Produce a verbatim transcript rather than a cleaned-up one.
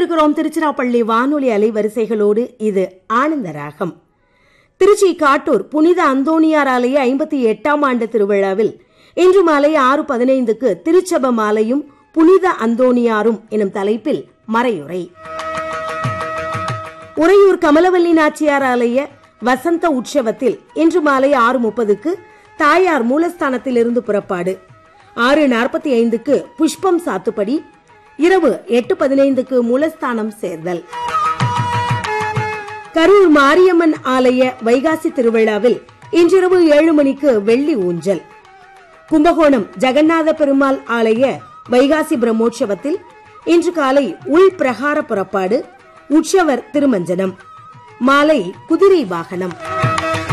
இணைந்திருக்கிறோம் திருச்சிராப்பள்ளி வானொலி அலைவரிசைகளோடு. இது ஆனந்த ராகம். திருச்சி காட்டூர் புனித அந்தோணியார் ஆலய ஐம்பத்தி எட்டாம் ஆண்டு திருவிழாவில் இன்று மாலை ஆறு பதினைந்துக்கு திருச்சப மாலையும் புனித அந்தோணியாரும் எனும் தலைப்பில் மறையுரை. உறையூர் கமலவல்லி நாச்சியார் ஆலய வசந்த உற்சவத்தில் இன்று மாலை ஆறு முப்பதுக்கு தாயார் மூலஸ்தானத்தில் இருந்து புறப்பாடு, ஆறு நாற்பத்தி ஐந்துக்கு புஷ்பம் சாத்துப்படி, இரவு எட்டு பதினைந்துக்கு மூலஸ்தானம் சேர்தல். கரூர் மாரியம்மன் ஆலய வைகாசி திருவிழாவில் இன்றிரவு ஏழு மணிக்கு வெள்ளி ஊஞ்சல். கும்பகோணம் ஜெகநாத பெருமாள் ஆலய வைகாசி பிரம்மோற்சவத்தில் இன்று காலை உள் பிரகார புறப்பாடு, உற்சவர் திருமஞ்சனம், மாலை குதிரை வாகனம்.